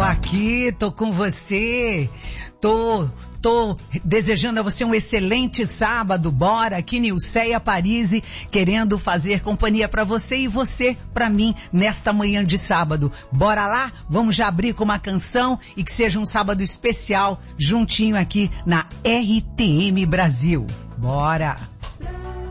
aqui, tô com você. Tô desejando a você um excelente sábado. Bora aqui, Nilceia Parisi, querendo fazer companhia pra você e você pra mim nesta manhã de sábado. Bora lá? Vamos já abrir com uma canção e que seja um sábado especial juntinho aqui na RTM Brasil. Bora!